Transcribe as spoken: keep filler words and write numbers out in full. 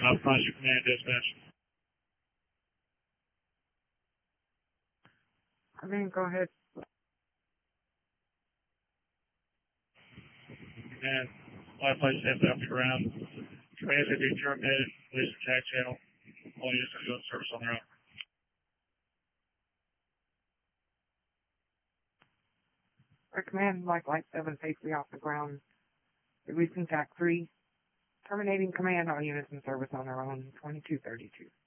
I'll pass your command, dispatch. Command, go ahead. Command, live flight safely off the ground. Command is being terminated. Police attack channel. All units are doing service on their own. Our command, like Light seven, safely off the ground. Releasing T A C three. Terminating command, all units in service on their own. twenty-two thirty-two.